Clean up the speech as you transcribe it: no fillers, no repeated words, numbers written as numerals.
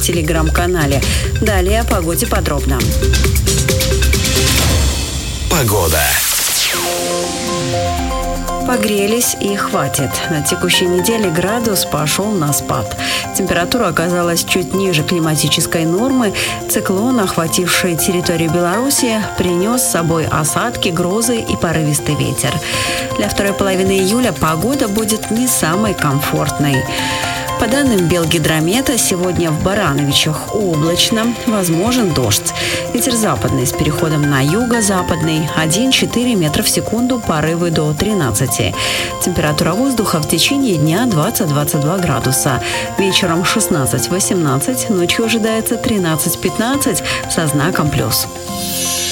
телеграм-канале. Далее о погоде подробно. Погода. Погрелись и хватит. На текущей неделе градус пошел на спад. Температура оказалась чуть ниже климатической нормы. Циклон, охвативший территорию Беларуси, принес с собой осадки, грозы и порывистый ветер. Для второй половины июля погода будет не самой комфортной. По данным Белгидромета, сегодня в Барановичах облачно, возможен дождь. Ветер западный с переходом на юго-западный, 1,4 метра в секунду, порывы до 13. Температура воздуха в течение дня 20-22 градуса. Вечером 16-18, ночью ожидается 13-15 со знаком плюс.